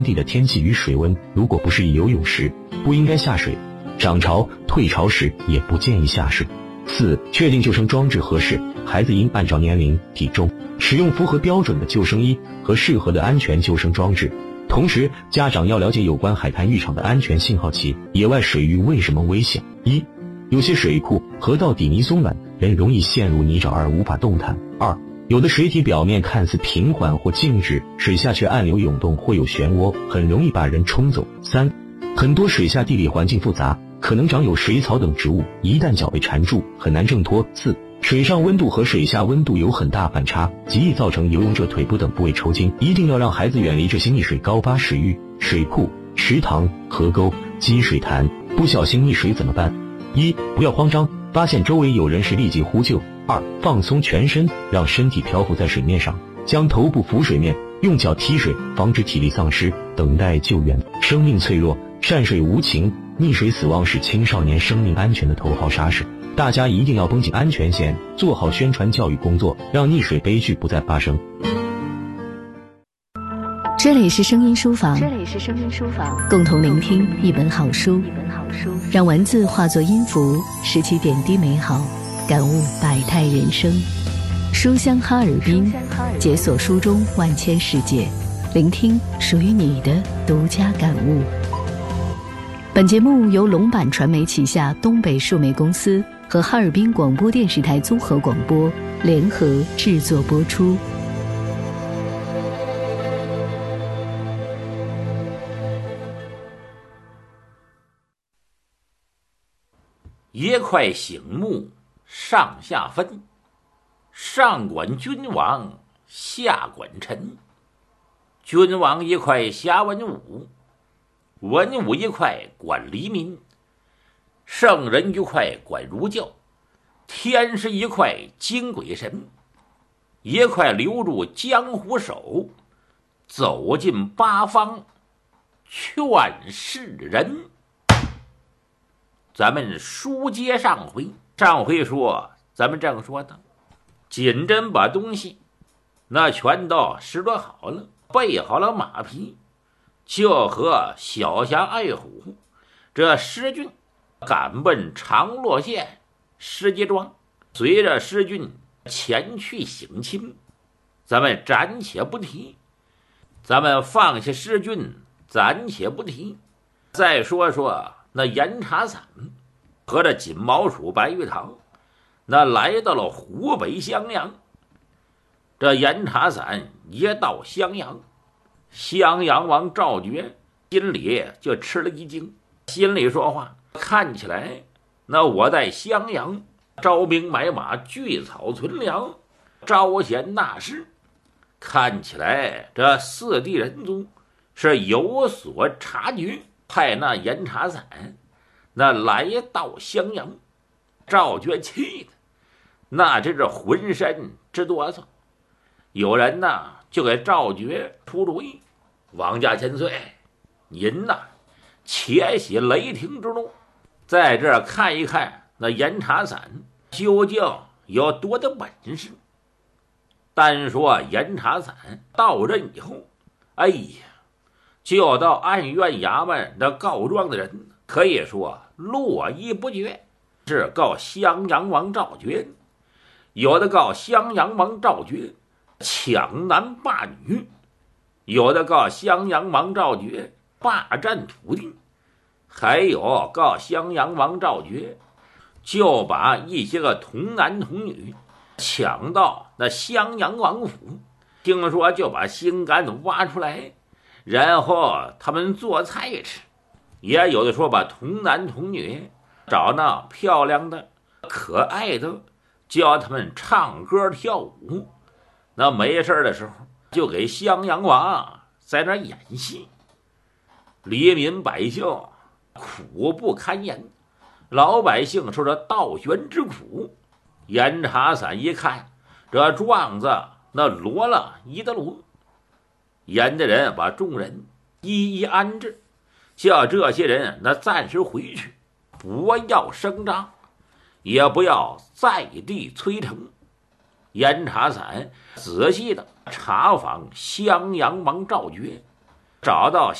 地的天气与水温，如果不适宜游泳时，不应该下水；涨潮、退潮时也不建议下水。4. 确定救生装置合适，孩子应按照年龄、体重使用符合标准的救生衣和适合的安全救生装置。同时，家长要了解有关海滩浴场的安全信号器，野外水域为什么危险。1. 有些水库、河道底泥松软，人容易陷入泥沼而无法动弹。2. 有的水体表面看似平缓或静止，水下却暗流涌动或有漩涡，很容易把人冲走。3. 很多水下地理环境复杂，可能长有水草等植物，一旦脚被缠住，很难挣脱。4. 水上温度和水下温度有很大反差，极易造成游泳者腿部等部位抽筋，一定要让孩子远离这些溺水高发水域、水库、池塘、河沟、积水潭。不小心溺水怎么办？1. 不要慌张，发现周围有人时立即呼救。2. 放松全身，让身体漂浮在水面上，将头部浮水面，用脚踢水，防止体力丧失，等待救援。生命脆弱，善水无情，溺水死亡是青少年生命安全的头号杀手。大家一定要绷紧安全线，做好宣传教育工作，让溺水悲剧不再发生。 这里是声音书房，共同聆听一本好书，让文字化作音符，拾起点滴美好，感悟百态人生。书香哈尔滨，解锁书中万千世界，聆听属于你的独家感悟。本节目由龙版传媒旗下东北数媒公司和哈尔滨广播电视台综合广播联合制作播出。 一块醒目上下分，上管君王，下管臣。君王一块辖文武，文武一块管黎民，圣人一块管儒教，天师一块经鬼神，一块留住江湖手，走进八方劝世人。咱们书接上回说，咱们正说到锦珍把东西那全都拾掇好了，备好了马匹，就和小侠爱虎这师俊赶奔长乐县石碣庄，随着师俊前去省亲。咱们暂且不提，咱们放下师俊暂且不提，再说说那严茶伞和这锦毛鼠白玉堂，那来到了湖北襄阳。这严茶伞一到襄阳，襄阳王赵觉心里就吃了一惊，心里说话，看起来那我在襄阳招兵买马，聚草存粮，招贤纳士，看起来这四地人宗是有所察觉，派那严茶伞那来到襄阳。赵觉气的那真是浑身直哆嗦。有人呢就给赵觉出主意，王家千岁，您呐且息雷霆之怒，在这儿看一看那严茶伞究竟有多大本事。单说严茶伞到任以后，哎呀，就到按院衙门的告状的人可以说络绎不绝，是告襄阳王赵觉，有的告襄阳王赵觉抢男霸女，有的告襄阳王赵觉霸占土地，还有告襄阳王赵觉就把一些个童男童女抢到那襄阳王府，听说就把心肝挖出来，然后他们做菜吃。也有的说把童男童女找那漂亮的可爱的，教他们唱歌跳舞，那没事的时候就给襄阳王在那演戏。黎民百姓苦不堪言，老百姓受着倒悬之苦。严茶伞一看这状子那罗了一的罗，严家人把众人一一安置，叫这些人那暂时回去，不要声张，也不要在地催城。严茶伞仔细的查访襄阳王赵觉， 找到